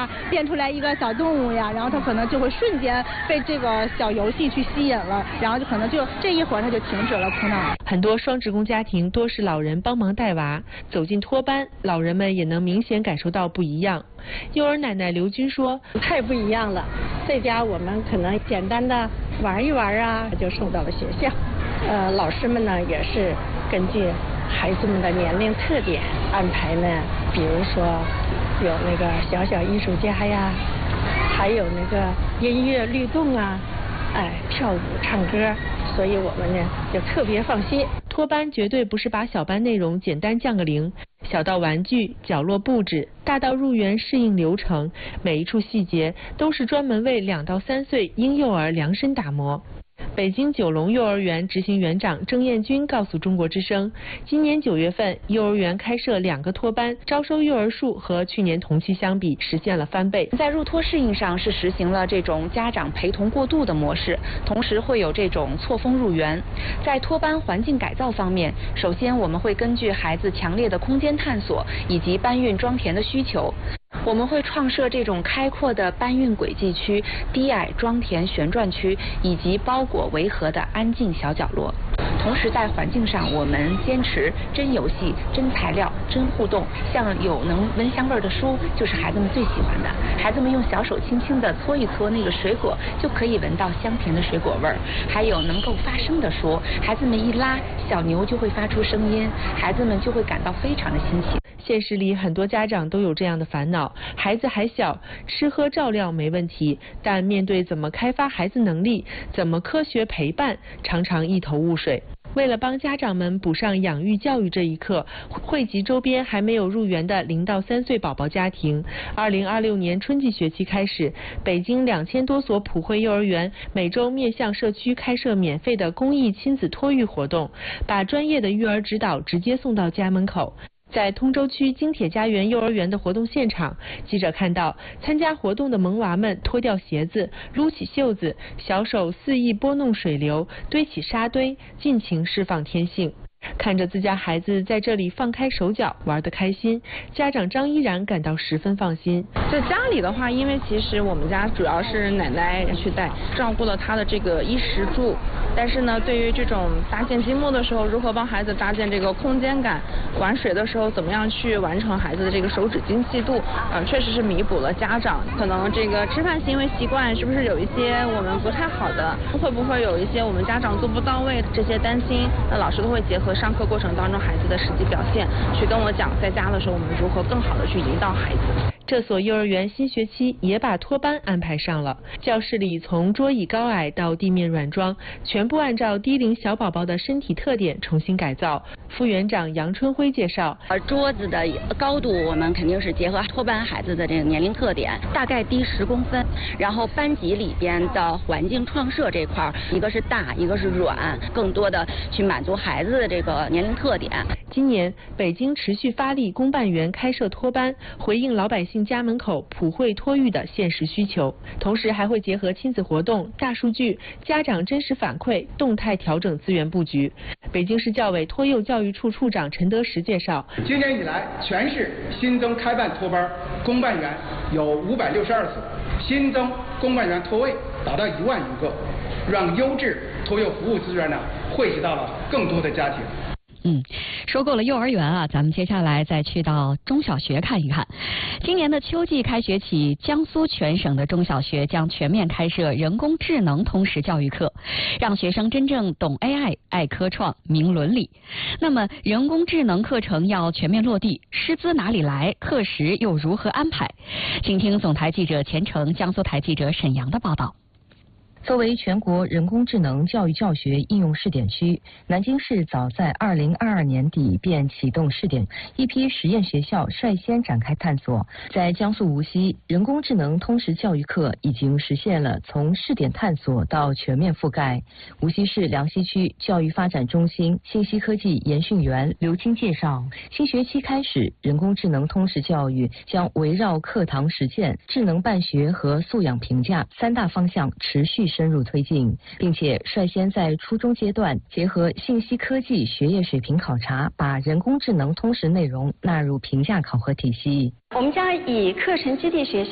呀，变出来一个小动物呀，然后他可能就会瞬间被这个小游戏去吸引了，然后就可能就这一会儿他就停止了哭闹。 很多双职工家庭多是老人帮忙带娃，走进托班，老人们也能明显感受到不一样。幼儿奶奶刘军说：“ 太不一样了，在家我们可能简单的玩一玩啊，就送到了学校。老师们呢也是根据孩子们的年龄特点安排呢，比如说有那个小小艺术家呀，还有那个音乐律动啊，跳舞唱歌，所以我们呢就特别放心。 托班绝对不是把小班内容简单降个零，小到玩具、角落布置，大到入园适应流程，每一处细节都是专门为2到3岁婴幼儿量身打磨。”北京九龙幼儿园执行园长郑艳军告诉中国之声，今年9月份，幼儿园开设2个托班，招收幼儿数和去年同期相比实现了翻倍。 在入托适应上是实行了这种家长陪同过渡的模式，同时会有这种错峰入园。在托班环境改造方面，首先我们会根据孩子强烈的空间探索以及搬运装填的需求，我们会创设这种开阔的搬运轨迹区、低矮装填旋转区以及包裹围合的安静小角落。同时在环境上，我们坚持真游戏、真材料、真互动。像有能闻香味的书，就是孩子们最喜欢的。孩子们用小手轻轻地搓一搓那个水果，就可以闻到香甜的水果味儿。还有能够发声的书，孩子们一拉，小牛就会发出声音，孩子们就会感到非常的新奇。 现实里很多家长都有这样的烦恼，孩子还小，吃喝照料没问题，但面对怎么开发孩子能力，怎么科学陪伴，常常一头雾水。为了帮家长们补上养育教育这一课，惠集周边还没有入园的0到3岁宝宝家庭，2026年春季学期开始，北京2000多所普惠幼儿园每周面向社区开设免费的公益亲子托育活动，把专业的育儿指导直接送到家门口。在通州区金铁家园幼儿园的活动现场，记者看到参加活动的萌娃们脱掉鞋子，撸起袖子，小手肆意拨弄水流，堆起沙堆，尽情释放天性。看着自家孩子在这里放开手脚玩得开心，家长张依然感到十分放心。 在家里的话，因为其实我们家主要是奶奶去带，照顾了他的这个衣食住，但是呢，对于这种搭建积木的时候，如何帮孩子搭建这个空间感，玩水的时候怎么样去完成孩子的这个手指精细度，确实是弥补了家长可能这个吃饭行为习惯是不是有一些我们不太好的，会不会有一些我们家长做不到位，这些担心，那老师都会结合上课过程当中孩子的实际表现，去跟我讲在家的时候我们如何更好的去引导孩子。 这所幼儿园新学期也把托班安排上了，教室里从桌椅高矮到地面软装，全部按照低龄小宝宝的身体特点重新改造。副园长杨春辉介绍， 桌子的高度我们肯定是结合托班孩子的这个年龄特点，大概低10公分。然后班级里边的环境创设这块，一个是大，一个是软，更多的去满足孩子的这个年龄特点。 今年北京持续发力公办园开设托班，回应老百姓家门口普惠托育的现实需求，同时还会结合亲子活动、大数据、家长真实反馈，动态调整资源布局。北京市教委托幼教育处处长陈德实介绍， 今年以来，全市新增开办托班公办园有562所，新增公办园托位达到1万余个，让优质托幼服务资源惠及到了更多的家庭。 说过了幼儿园啊，咱们接下来再去到中小学看一看。今年的秋季开学起，江苏全省的中小学将全面开设人工智能通识教育课，让学生真正懂 AI、爱科创、明伦理。那么，人工智能课程要全面落地，师资哪里来？课时又如何安排？请听总台记者钱程、江苏台记者沈阳的报道。 作为全国人工智能教育教学应用试点区，南京市早在2022年底便启动试点，一批实验学校率先展开探索。在江苏无锡，人工智能通识教育课已经实现了从试点探索到全面覆盖。无锡市梁溪区教育发展中心信息科技研训员刘青介绍，新学期开始，人工智能通识教育将围绕课堂实践、智能办学和素养评价3大方向持续深入推进，并且率先在初中阶段结合信息科技学业水平考察，把人工智能通识内容纳入评价考核体系。 我们将以课程基地学校